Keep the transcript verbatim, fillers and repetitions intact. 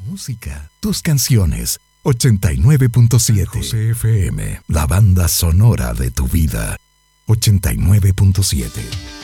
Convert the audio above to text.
música, tus canciones. ochenta y nueve punto siete José F M, la banda sonora de tu vida. ochenta y nueve punto siete